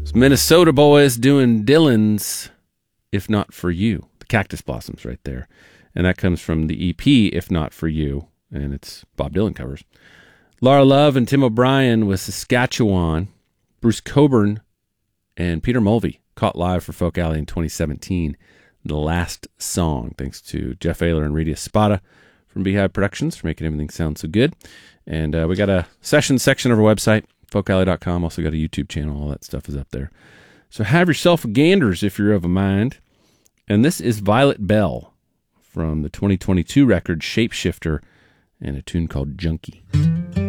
It's Minnesota Boys doing Dylan's If Not For You. The Cactus Blossoms right there. And that comes from the EP If Not For You. And it's Bob Dylan covers. Laura Love and Tim O'Brien with Saskatchewan. Bruce Coburn and Peter Mulvey caught live for Folk Alley in 2017. The last song, thanks to Jeff Ayler and Rita Spada from Beehive Productions for making everything sound so good. And we got a session section of our website, folkalley.com. Also got a YouTube channel. All that stuff is up there. So have yourself a ganders if you're of a mind. And this is Violet Bell from the 2022 record Shapeshifter and a tune called Junkie.